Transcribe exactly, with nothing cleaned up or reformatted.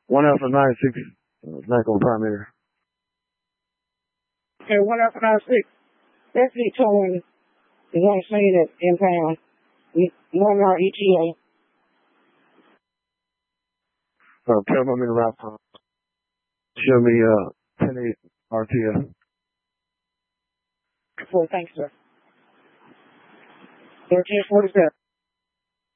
One Alpha nine six, uh, Echo Primary. Okay, one Alpha nine six. That's the towing is on scene at impound. One R E T A. Uh, tell them I'm in route time. Show me, uh, ten eight R T S. Well, thanks, sir. thirteen forty-seven.